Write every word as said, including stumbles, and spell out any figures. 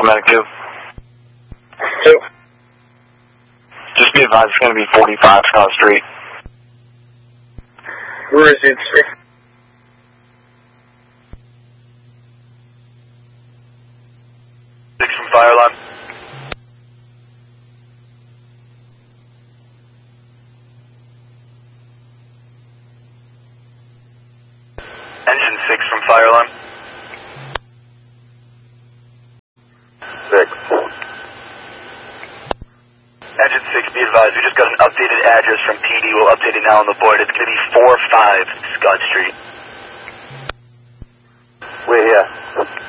Alpha Medic two. Two. Just be advised, it's going to be forty-five Scott Street. Where is it, sir? Six from fire alarm. Engine six from fire alarm. Six. Engine six, be advised, we just got an updated address from P D. We'll update it now on the board. It's going to be four five Scott Street. We're here.